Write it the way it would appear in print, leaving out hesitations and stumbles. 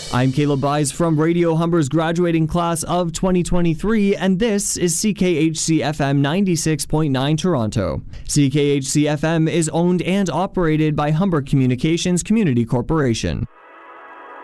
I'm Caleb Byes from Radio Humber's graduating class of 2023, and this is CKHC-FM 96.9 Toronto. CKHC-FM is owned and operated by Humber Communications Community Corporation.